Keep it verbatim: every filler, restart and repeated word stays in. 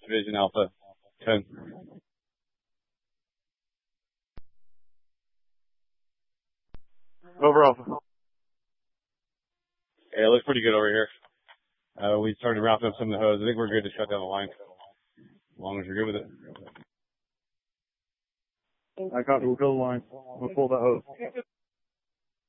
Vision Alpha ten. Over Alpha. Yeah, it looks pretty good over here. Uh, we started wrapping up some of the hose. I think we're good to shut down the line. As long as you're good with it. I copy. We'll fill the line. We'll pull that hose.